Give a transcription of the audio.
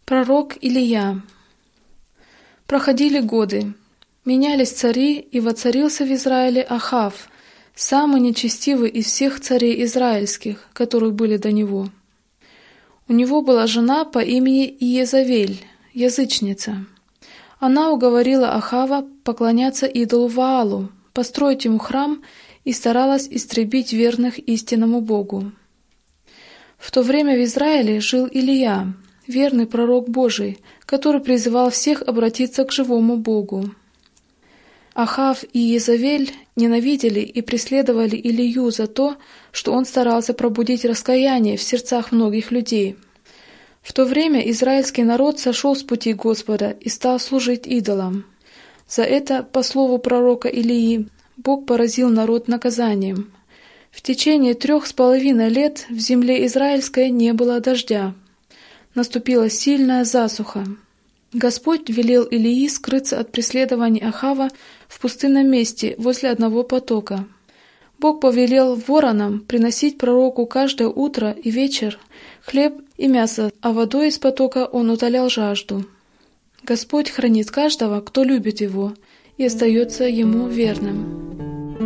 Пророк Илия. Проходили годы, менялись цари, и воцарился в Израиле Ахав, самый нечестивый из всех царей израильских, которые были до него. У него была жена по имени Иезавель, язычница. Она уговорила Ахава поклоняться идолу Ваалу, построить ему храм, и старалась истребить верных истинному Богу. В то время в Израиле жил Илия, верный пророк Божий, который призывал всех обратиться к живому Богу. Ахав и Иезавель ненавидели и преследовали Илию за то, что он старался пробудить раскаяние в сердцах многих людей. В то время израильский народ сошел с пути Господа и стал служить идолам. За это, по слову пророка Илии, Бог поразил народ наказанием. В течение 3,5 лет в земле израильской не было дождя. Наступила сильная засуха. Господь велел Илии скрыться от преследований Ахава в пустынном месте возле одного потока. Бог повелел воронам приносить пророку каждое утро и вечер хлеб и мясо, а водой из потока он утолял жажду. Господь хранит каждого, кто любит Его, и остается Ему верным.